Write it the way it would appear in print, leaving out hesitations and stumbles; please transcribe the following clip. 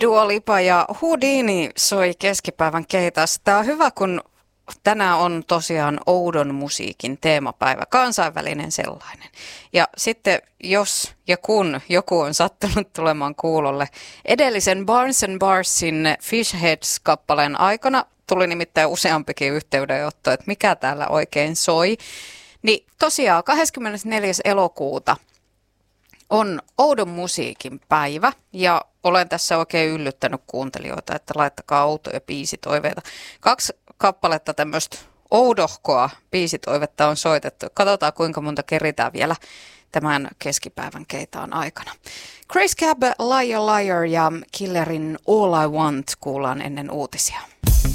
Dua Lipa ja Houdini soi keskipäivän keitassa. Tämä on hyvä, kun tänään on tosiaan oudon musiikin teemapäivä, kansainvälinen sellainen. Ja sitten jos ja kun joku on sattunut tulemaan kuulolle, edellisen Barnes and Barsin Fish Heads-kappaleen aikana tuli nimittäin useampikin yhteydenotto, että mikä täällä oikein soi. Niin tosiaan 24. elokuuta on oudon musiikin päivä ja olen tässä oikein yllyttänyt kuuntelijoita, että laittakaa outoja biisitoiveita. 2 kappaletta tämmöistä oudohkoa biisitoivetta on soitettu. Katsotaan kuinka monta keritään vielä tämän keskipäivän keitaan aikana. Grace Cab, Liar Liar ja Killerin All I Want kuullaan ennen uutisia.